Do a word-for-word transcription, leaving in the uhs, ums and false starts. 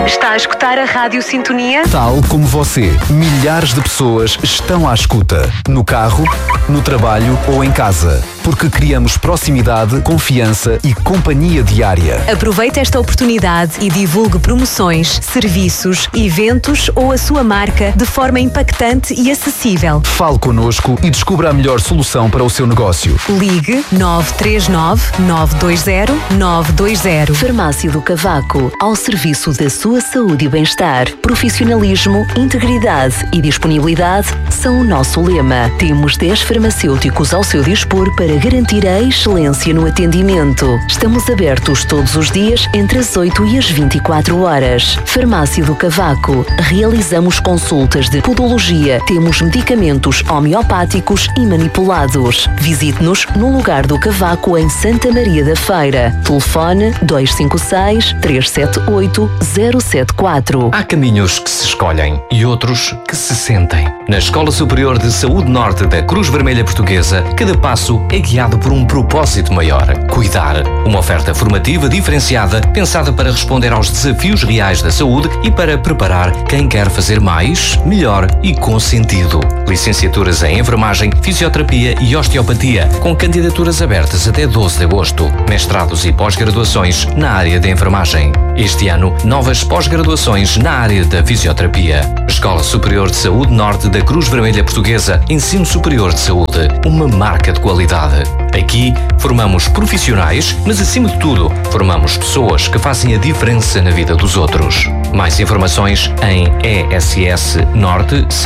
Está a escutar a Rádio Sintonia? Tal como você, milhares de pessoas estão à escuta. No carro, no trabalho ou em casa. Porque criamos proximidade, confiança e companhia diária. Aproveite esta oportunidade e divulgue promoções, serviços, eventos ou a sua marca de forma impactante e acessível. Fale connosco e descubra a melhor solução para o seu negócio. Ligue nove três nove, nove dois zero, nove dois zero. Farmácia do Cavaco, ao serviço da sua saúde e bem-estar. Profissionalismo, integridade e disponibilidade são o nosso lema. Temos dez farmacêuticos ao seu dispor para garantir a excelência no atendimento. Estamos abertos todos os dias entre as oito e as vinte e quatro horas. Farmácia do Cavaco. Realizamos consultas de podologia. Temos medicamentos homeopáticos e manipulados. Visite-nos no Lugar do Cavaco em Santa Maria da Feira. Telefone dois cinco seis, três sete oito, zero sete quatro. Há caminhos que se escolhem e outros que se sentem. Na Escola Superior de Saúde Norte da Cruz Vermelha Portuguesa, cada passo é guiado por um propósito maior: cuidar. Uma oferta formativa diferenciada, pensada para responder aos desafios reais da saúde e para preparar quem quer fazer mais, melhor e com sentido. Licenciaturas em Enfermagem, Fisioterapia e Osteopatia, com candidaturas abertas até doze de agosto. Mestrados e pós-graduações na área da enfermagem. Este ano, novas pós-graduações na área da fisioterapia. Escola Superior de Saúde Norte da Cruz Vermelha Portuguesa, Ensino Superior de Saúde, uma marca de qualidade. Aqui formamos profissionais, mas acima de tudo, formamos pessoas que fazem a diferença na vida dos outros. Mais informações em E S S Norte